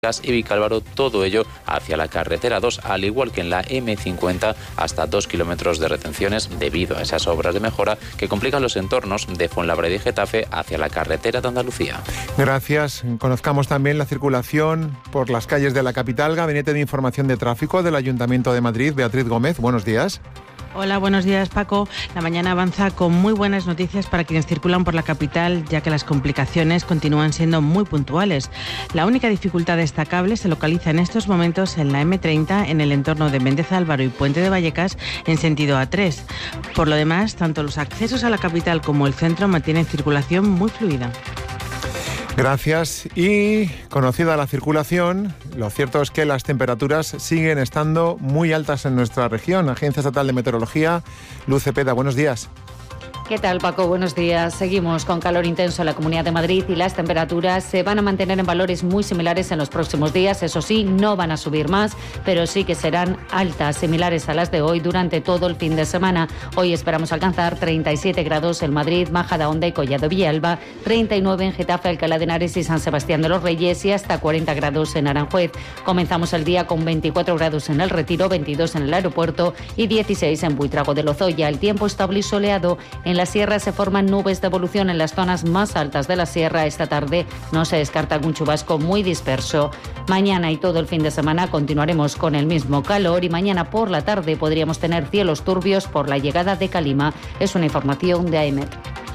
y Vicálvaro, todo ello hacia la carretera 2, al igual que en la M50, hasta 2 kilómetros de retenciones debido a esas obras de mejora que complican los entornos de Fuenlabrada y Getafe hacia la carretera de Andalucía. Gracias. Conozcamos también la circulación por las calles de la capital. Gabinete de Información de Tráfico del Ayuntamiento de Madrid. Beatriz Gómez, buenos días. Hola, buenos días, Paco. La mañana avanza con muy buenas noticias para quienes circulan por la capital, ya que las complicaciones continúan siendo muy puntuales. La única dificultad destacable se localiza en estos momentos en la M30, en el entorno de Méndez Álvaro y Puente de Vallecas, en sentido A3. Por lo demás, tanto los accesos a la capital como el centro mantienen circulación muy fluida. Gracias. Y conocida la circulación, lo cierto es que las temperaturas siguen estando muy altas en nuestra región. Agencia Estatal de Meteorología, Luz Cepeda, buenos días. ¿Qué tal, Paco? Buenos días. Seguimos con calor intenso en la Comunidad de Madrid y las temperaturas se van a mantener en valores muy similares en los próximos días. Eso sí, no van a subir más, pero sí que serán altas, similares a las de hoy durante todo el fin de semana. Hoy esperamos alcanzar 37 grados en Madrid, Majadahonda y Collado Villalba, 39 en Getafe, Alcalá de Henares y San Sebastián de los Reyes y hasta 40 grados en Aranjuez. Comenzamos el día con 24 grados en El Retiro, 22 en el aeropuerto y 16 en Buitrago de Lozoya. El tiempo estable y soleado. En la sierra se forman nubes de evolución en las zonas más altas de la sierra. Esta tarde no se descarta algún chubasco muy disperso. Mañana y todo el fin de semana continuaremos con el mismo calor y mañana por la tarde podríamos tener cielos turbios por la llegada de calima. Es una información de AEMET.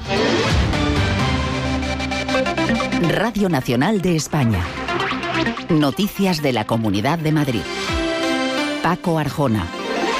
Radio Nacional de España. Noticias de la Comunidad de Madrid. Paco Arjona.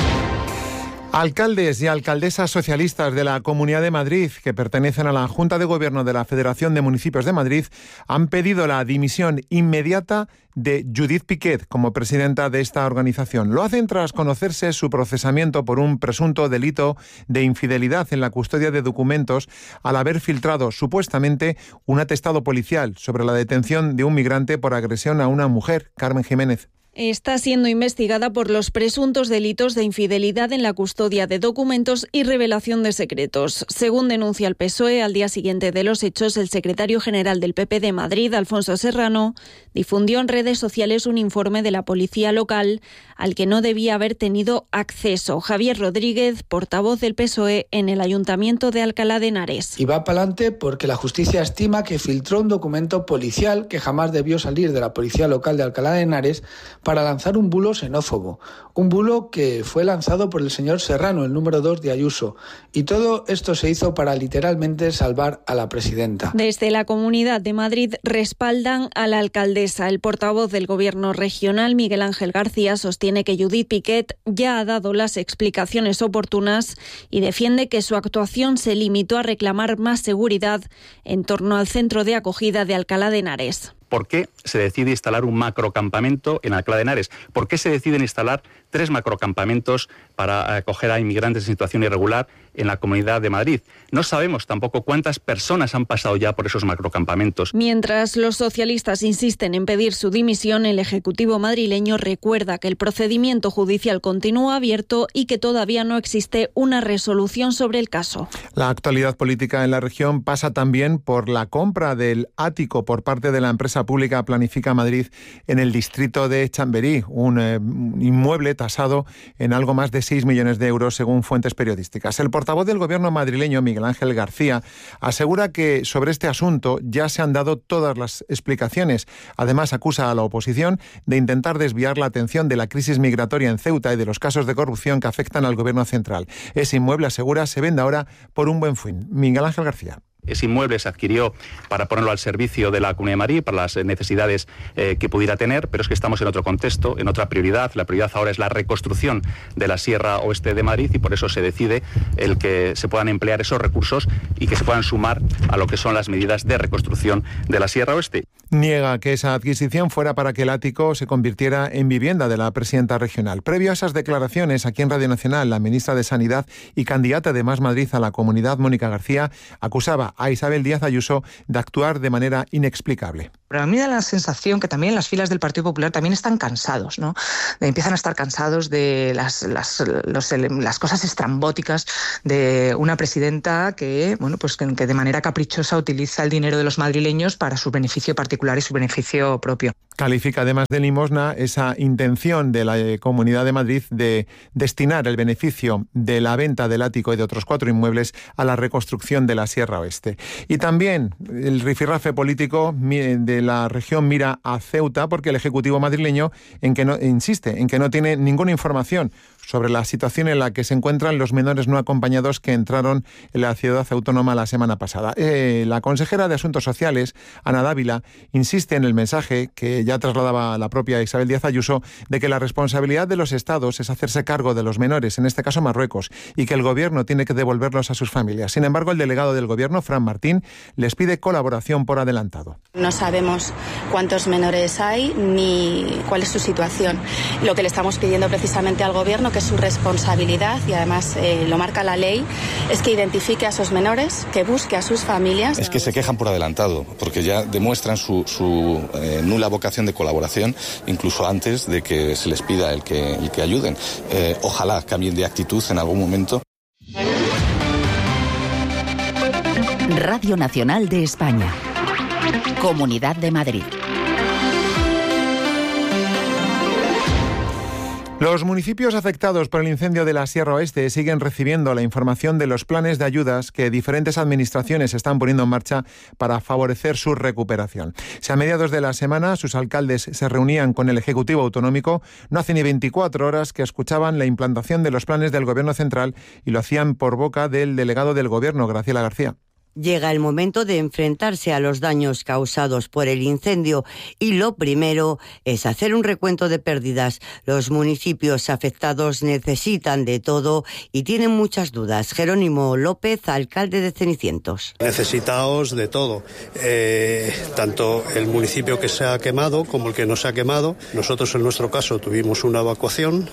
Alcaldes y alcaldesas socialistas de la Comunidad de Madrid, que pertenecen a la Junta de Gobierno de la Federación de Municipios de Madrid, han pedido la dimisión inmediata de Judith Piquet como presidenta de esta organización. Lo hacen tras conocerse su procesamiento por un presunto delito de infidelidad en la custodia de documentos al haber filtrado supuestamente un atestado policial sobre la detención de un migrante por agresión a una mujer, Carmen Jiménez. Está siendo investigada por los presuntos delitos de infidelidad en la custodia de documentos y revelación de secretos. Según denuncia el PSOE, al día siguiente de los hechos, el secretario general del PP de Madrid, Alfonso Serrano, difundió en redes sociales un informe de la policía local al que no debía haber tenido acceso. Javier Rodríguez, portavoz del PSOE en el Ayuntamiento de Alcalá de Henares. Y va para adelante porque la justicia estima que filtró un documento policial que jamás debió salir de la policía local de Alcalá de Henares para lanzar un bulo xenófobo, un bulo que fue lanzado por el señor Serrano, el número 2 de Ayuso. Y todo esto se hizo para literalmente salvar a la presidenta. Desde la Comunidad de Madrid respaldan a la alcaldesa. El portavoz del Gobierno regional, Miguel Ángel García, sostiene que Judith Piquet ya ha dado las explicaciones oportunas y defiende que su actuación se limitó a reclamar más seguridad en torno al centro de acogida de Alcalá de Henares. ¿Por qué se decide instalar un macrocampamento en Alcalá de Henares? ¿Por qué se deciden instalar 3 macrocampamentos para acoger a inmigrantes en situación irregular en la Comunidad de Madrid? No sabemos tampoco cuántas personas han pasado ya por esos macrocampamentos. Mientras los socialistas insisten en pedir su dimisión, el Ejecutivo madrileño recuerda que el procedimiento judicial continúa abierto y que todavía no existe una resolución sobre el caso. La actualidad política en la región pasa también por la compra del ático por parte de la empresa pública Planifica Madrid en el distrito de Chamberí, un inmueble tasado en algo más de 6 millones de euros según fuentes periodísticas. El portavoz del Gobierno madrileño, Miguel Ángel García, asegura que sobre este asunto ya se han dado todas las explicaciones. Además, acusa a la oposición de intentar desviar la atención de la crisis migratoria en Ceuta y de los casos de corrupción que afectan al Gobierno central. Ese inmueble, asegura, se vende ahora por un buen fin. Miguel Ángel García. Ese inmueble se adquirió para ponerlo al servicio de la Comunidad de Madrid, para las necesidades que pudiera tener, pero es que estamos en otro contexto, en otra prioridad. La prioridad ahora es la reconstrucción de la Sierra Oeste de Madrid y por eso se decide el que se puedan emplear esos recursos y que se puedan sumar a lo que son las medidas de reconstrucción de la Sierra Oeste. Niega que esa adquisición fuera para que el ático se convirtiera en vivienda de la presidenta regional. Previo a esas declaraciones, aquí en Radio Nacional, la ministra de Sanidad y candidata de Más Madrid a la Comunidad, Mónica García, acusaba a Isabel Díaz Ayuso de actuar de manera inexplicable. Pero a mí me da la sensación que también las filas del Partido Popular también están cansados, ¿no? Empiezan a estar cansados de las cosas estrambóticas de una presidenta que, bueno, pues que de manera caprichosa utiliza el dinero de los madrileños para su beneficio particular y su beneficio propio. Califica además de limosna esa intención de la Comunidad de Madrid de destinar el beneficio de la venta del ático y de otros 4 inmuebles a la reconstrucción de la Sierra Oeste. Y también el rifirrafe político de la región mira a Ceuta porque el Ejecutivo madrileño insiste en que no tiene ninguna información sobre la situación en la que se encuentran los menores no acompañados que entraron en la ciudad autónoma la semana pasada. La consejera de Asuntos Sociales, Ana Dávila, insiste en el mensaje que ya trasladaba la propia Isabel Díaz Ayuso de que la responsabilidad de los estados es hacerse cargo de los menores, en este caso Marruecos, y que el gobierno tiene que devolverlos a sus familias. Sin embargo, el delegado del gobierno, Fran Martín, les pide colaboración por adelantado. No sabemos cuántos menores hay ni cuál es su situación. Lo que le estamos pidiendo precisamente al gobierno, que es su responsabilidad y además lo marca la ley, es que identifique a esos menores, que busque a sus familias. Es que se quejan por adelantado, porque ya demuestran su nula vocación de colaboración, incluso antes de que se les pida el que ayuden. Ojalá cambien de actitud en algún momento. Radio Nacional de España. Comunidad de Madrid. Los municipios afectados por el incendio de la Sierra Oeste siguen recibiendo la información de los planes de ayudas que diferentes administraciones están poniendo en marcha para favorecer su recuperación. Si a mediados de la semana sus alcaldes se reunían con el Ejecutivo Autonómico, no hace ni 24 horas que escuchaban la implantación de los planes del Gobierno central y lo hacían por boca del delegado del Gobierno, Graciela García. Llega el momento de enfrentarse a los daños causados por el incendio y lo primero es hacer un recuento de pérdidas. Los municipios afectados necesitan de todo y tienen muchas dudas. Jerónimo López, alcalde de Cenicientos. Necesitaos de todo, tanto el municipio que se ha quemado como el que no se ha quemado. Nosotros en nuestro caso tuvimos una evacuación,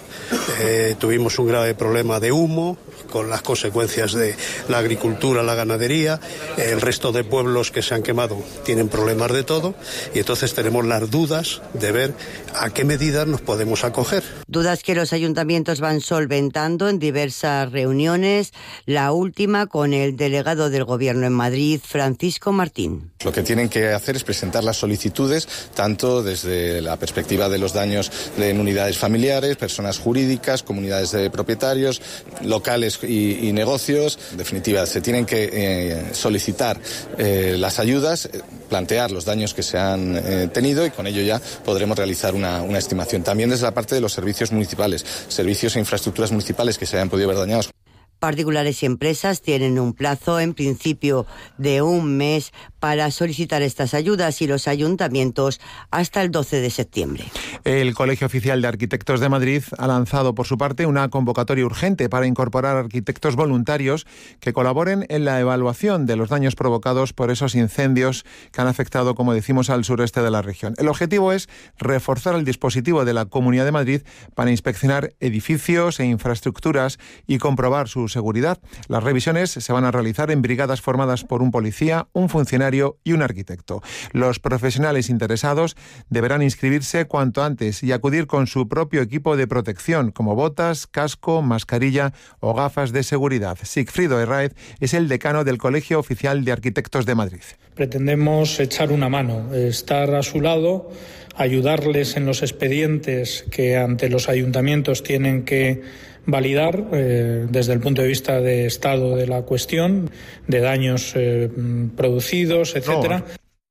tuvimos un grave problema de humo con las consecuencias de la agricultura, la ganadería. El resto de pueblos que se han quemado tienen problemas de todo y entonces tenemos las dudas de ver a qué medidas nos podemos acoger. Dudas que los ayuntamientos van solventando en diversas reuniones, la última con el delegado del Gobierno en Madrid, Francisco Martín. Lo que tienen que hacer es presentar las solicitudes, tanto desde la perspectiva de los daños en unidades familiares, personas jurídicas, comunidades de propietarios, locales y negocios. En definitiva, se tienen que solicitar las ayudas, plantear los daños que se han tenido y con ello ya podremos realizar una estimación. También desde la parte de los servicios municipales, servicios e infraestructuras municipales que se hayan podido ver dañados. Particulares y empresas tienen un plazo, en principio, de un mes para solicitar estas ayudas y los ayuntamientos hasta el 12 de septiembre. El Colegio Oficial de Arquitectos de Madrid ha lanzado, por su parte, una convocatoria urgente para incorporar arquitectos voluntarios que colaboren en la evaluación de los daños provocados por esos incendios que han afectado, como decimos, al sureste de la región. El objetivo es reforzar el dispositivo de la Comunidad de Madrid para inspeccionar edificios e infraestructuras y comprobar su seguridad. Las revisiones se van a realizar en brigadas formadas por un policía, un funcionario y un arquitecto. Los profesionales interesados deberán inscribirse cuanto antes y acudir con su propio equipo de protección, como botas, casco, mascarilla o gafas de seguridad. Sigfrido Herráez es el decano del Colegio Oficial de Arquitectos de Madrid. Pretendemos echar una mano, estar a su lado, ayudarles en los expedientes que ante los ayuntamientos tienen que validar desde el punto de vista de estado de la cuestión, de daños producidos, etcétera.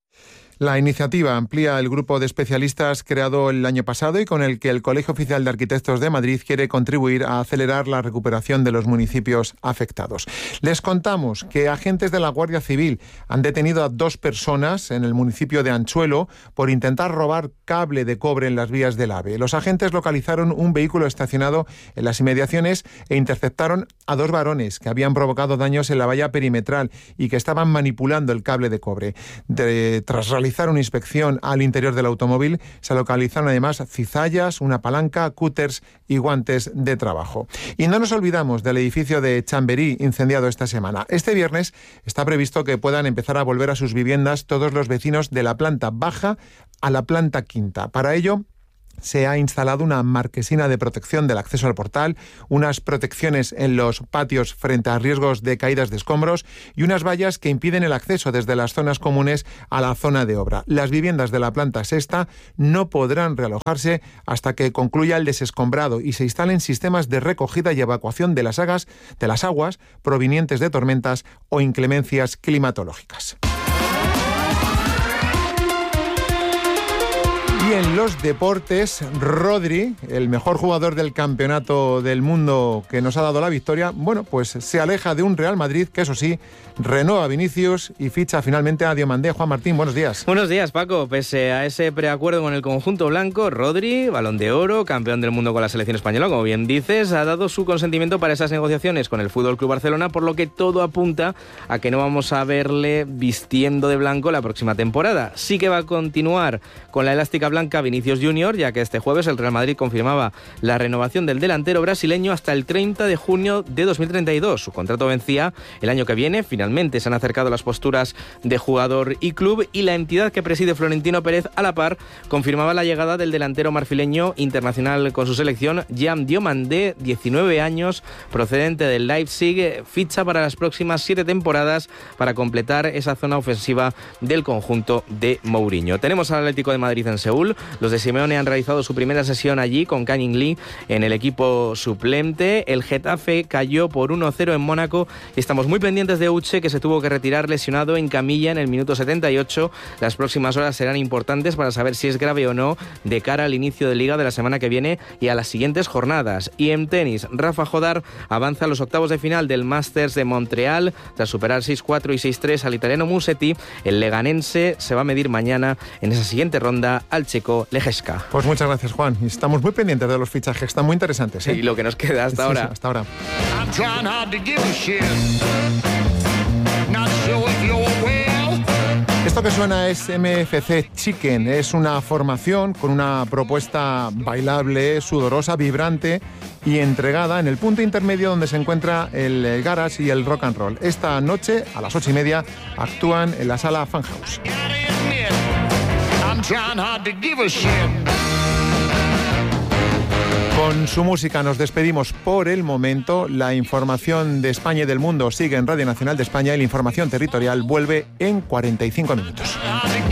La iniciativa amplía el grupo de especialistas creado el año pasado y con el que el Colegio Oficial de Arquitectos de Madrid quiere contribuir a acelerar la recuperación de los municipios afectados. Les contamos que agentes de la Guardia Civil han detenido a 2 personas en el municipio de Anchuelo por intentar robar cable de cobre en las vías del AVE. Los agentes localizaron un vehículo estacionado en las inmediaciones e interceptaron a 2 varones que habían provocado daños en la valla perimetral y que estaban manipulando el cable de cobre. Tras realizar una inspección al interior del automóvil, se localizaron además cizallas, una palanca, cúters y guantes de trabajo. Y no nos olvidamos del edificio de Chamberí incendiado esta semana. Este viernes está previsto que puedan empezar a volver a sus viviendas todos los vecinos de la planta baja a la planta quinta. Para ello, se ha instalado una marquesina de protección del acceso al portal, unas protecciones en los patios frente a riesgos de caídas de escombros y unas vallas que impiden el acceso desde las zonas comunes a la zona de obra. Las viviendas de la planta sexta no podrán realojarse hasta que concluya el desescombrado y se instalen sistemas de recogida y evacuación de las aguas provenientes de tormentas o inclemencias climatológicas. Y en los deportes, Rodri, el mejor jugador del campeonato del mundo que nos ha dado la victoria, bueno, pues se aleja de un Real Madrid que, eso sí, renueva a Vinicius y ficha finalmente a Diomandé. Juan Martín, buenos días. Buenos días, Paco. Pese a ese preacuerdo con el conjunto blanco, Rodri, Balón de Oro, campeón del mundo con la selección española, como bien dices, ha dado su consentimiento para esas negociaciones con el FC Barcelona, por lo que todo apunta a que no vamos a verle vistiendo de blanco la próxima temporada. Sí que va a continuar con la elástica blanca Vinicius Junior, ya que este jueves el Real Madrid confirmaba la renovación del delantero brasileño hasta el 30 de junio de 2032. Su contrato vencía el año que viene. Finalmente se han acercado las posturas de jugador y club, y la entidad que preside Florentino Pérez a la par confirmaba la llegada del delantero marfileño internacional con su selección, Jan Diomandé, 19 años, procedente del Leipzig, ficha para las próximas 7 temporadas para completar esa zona ofensiva del conjunto de Mourinho. Tenemos al Atlético de Madrid en Seúl. Los de Simeone han realizado su primera sesión allí con Canning Lee en el equipo suplente. El Getafe cayó por 1-0 en Mónaco. Estamos muy pendientes de Uche, que se tuvo que retirar lesionado en camilla en el minuto 78. Las próximas horas serán importantes para saber si es grave o no de cara al inicio de Liga de la semana que viene y a las siguientes jornadas. Y en tenis, Rafa Jodar avanza a los octavos de final del Masters de Montreal tras superar 6-4 y 6-3 al italiano Musetti. El leganense se va a medir mañana en esa siguiente ronda al checo Lejeska. Pues muchas gracias, Juan. Y estamos muy pendientes de los fichajes, están muy interesantes, ¿eh? Y lo que nos queda hasta ahora. Sí, hasta ahora. Esto que suena es MFC Chicken, es una formación con una propuesta bailable, sudorosa, vibrante y entregada en el punto intermedio donde se encuentra el garage y el rock and roll. Esta noche, a las 8:30, actúan en la sala Fan House. Con su música nos despedimos por el momento. La información de España y del mundo sigue en Radio Nacional de España y la información territorial vuelve en 45 minutos.